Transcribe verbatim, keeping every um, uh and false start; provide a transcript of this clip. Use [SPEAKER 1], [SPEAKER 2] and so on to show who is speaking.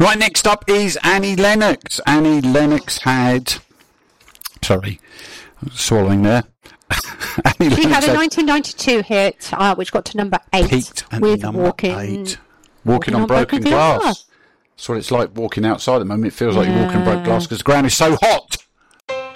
[SPEAKER 1] Right, next up is Annie Lennox. Annie Lennox had... Sorry, swallowing there. Annie
[SPEAKER 2] She
[SPEAKER 1] Lennox
[SPEAKER 2] had a nineteen ninety-two hit, uh, which got to number eight.
[SPEAKER 1] Peaked at
[SPEAKER 2] with
[SPEAKER 1] number
[SPEAKER 2] walking,
[SPEAKER 1] eight. Walking, walking on, on broken, broken glass. glass. That's what it's like walking outside at the moment. It feels like yeah. you're walking on broken glass because the ground is so hot.